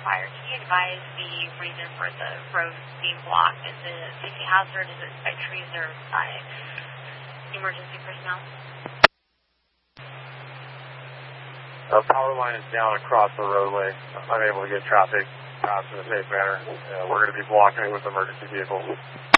fire. Can you advise the reason for the road being blocked? Is it a safety hazard? Is it by trees or by emergency personnel? Power line is down across the roadway. Unable to get traffic passed in a safe manner. We're going to be blocking it with emergency vehicles.